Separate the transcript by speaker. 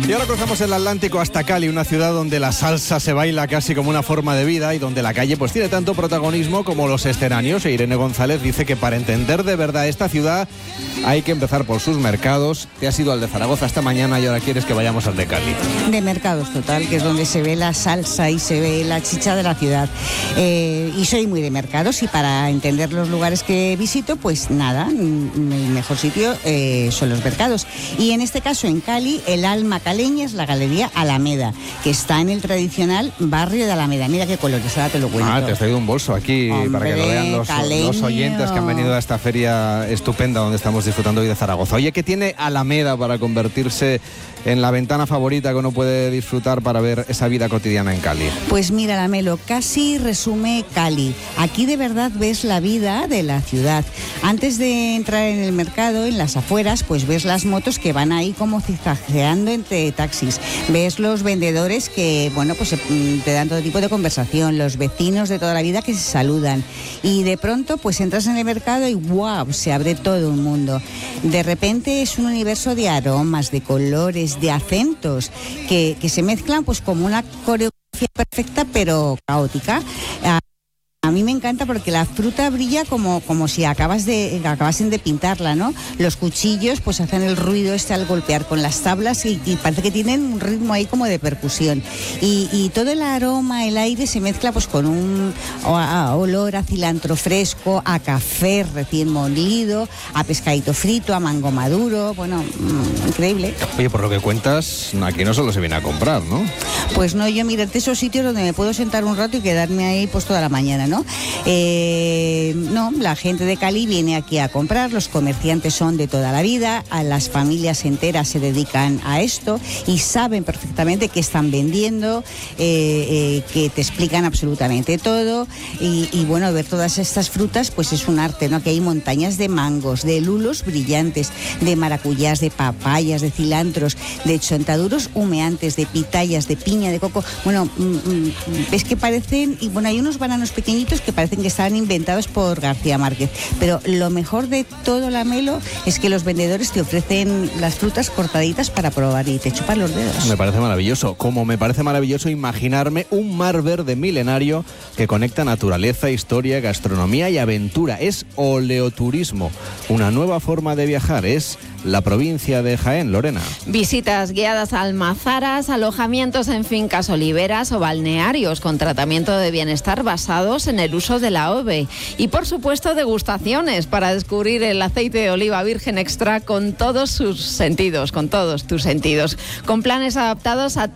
Speaker 1: Y ahora cruzamos el Atlántico hasta Cali, una ciudad donde la salsa se baila casi como una forma de vida y donde la calle pues tiene tanto protagonismo como los escenarios. E Irene González dice que para entender de verdad esta ciudad hay que empezar por sus mercados. Te has ido al de Zaragoza esta mañana y ahora quieres que vayamos al de Cali.
Speaker 2: De mercados total, que es donde se ve la salsa y se ve la chicha de la ciudad. Y soy muy de mercados y para entender los lugares que visito, pues nada, el mejor sitio son los mercados. Y en este caso en Cali, el alma caleña es la Galería Alameda, que está en el tradicional barrio de Alameda. Mira qué colores, ahora te lo cuento.
Speaker 1: Te has traído un bolso aquí. Hombre, para que lo vean los oyentes que han venido a esta feria estupenda donde estamos disfrutando hoy de Zaragoza. Oye, ¿qué tiene Alameda para convertirse en la ventana favorita que uno puede disfrutar para ver esa vida cotidiana en Cali?
Speaker 2: Pues mira, Lamelo, casi resume Cali. Aquí de verdad ves la vida de la ciudad. Antes de entrar en el mercado, en las afueras, pues ves las motos que van ahí como zigzagueando entre taxis. Ves los vendedores que, bueno, pues te dan todo tipo de conversación, los vecinos de toda la vida que se saludan. Y de pronto, pues entras en el mercado y ¡wow!, se abre todo un mundo. De repente es un universo de aromas, de colores, de acentos que se mezclan pues como una coreografía perfecta pero caótica. A mí me encanta porque la fruta brilla como si acabasen de pintarla, ¿no? Los cuchillos pues hacen el ruido al golpear con las tablas y parece que tienen un ritmo ahí como de percusión. Y todo el aroma, el aire se mezcla pues con un olor a cilantro fresco, a café recién molido, a pescadito frito, a mango maduro. Bueno, increíble.
Speaker 1: Oye, por lo que cuentas, aquí no solo se viene a comprar, ¿no?
Speaker 2: Pues no, yo mirarte esos sitios donde me puedo sentar un rato y quedarme ahí pues toda la mañana, ¿no? No, la gente de Cali viene aquí a comprar, los comerciantes son de toda la vida, a las familias enteras se dedican a esto y saben perfectamente qué están vendiendo, que te explican absolutamente todo y bueno, ver todas estas frutas pues es un arte, ¿no? Aquí hay montañas de mangos, de lulos brillantes, de maracuyás, de papayas, de cilantros, de chontaduro humeantes, de pitayas, de piña, de coco. Bueno, ves que parecen, y bueno, hay unos bananos pequeñitos que parecen que estaban inventados por García Márquez, pero lo mejor de todo, Lamelo, es que los vendedores te ofrecen las frutas cortaditas para probar y te chupan los dedos.
Speaker 1: Me parece maravilloso, como me parece maravilloso imaginarme un mar verde milenario que conecta naturaleza, historia, gastronomía y aventura. Es oleoturismo, una nueva forma de viajar, es la provincia de Jaén. Lorena.
Speaker 3: Visitas guiadas a almazaras, alojamientos en fincas oliveras o balnearios con tratamiento de bienestar basados en el uso de la OVE. Y por supuesto degustaciones para descubrir el aceite de oliva virgen extra con todos sus sentidos, con todos tus sentidos. Con planes adaptados a